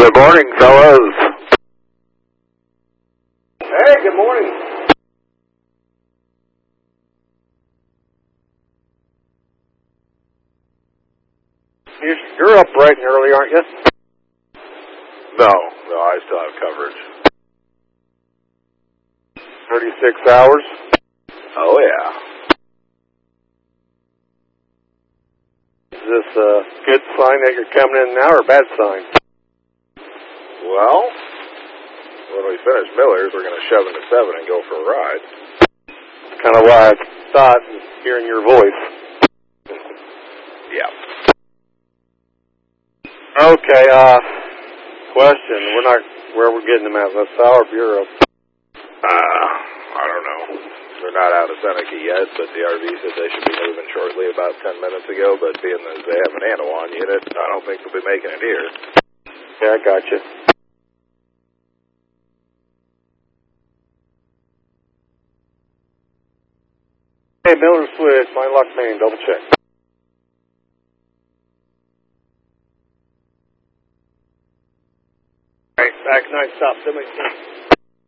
Good morning, fellas. Hey, good morning. You're up bright and early, aren't you? No, I still have coverage. 36 hours? Oh, yeah. Is this a good sign that you're coming in now or a bad sign? Well, when we finish Miller's, we're going to shove into 7 and go for a ride. Kind of what I thought, hearing your voice. Yeah. Okay, question. We're not where we're getting them at. La Salle or Bureau? I don't know. They're not out of Seneca yet, but the RV said they should be moving shortly about 10 minutes ago, but being that they have an Anawan unit, I don't think they'll be making it here. Yeah, I got you. Hey, Miller Switch, my lock main, double check. Right, back 9 stop, 718.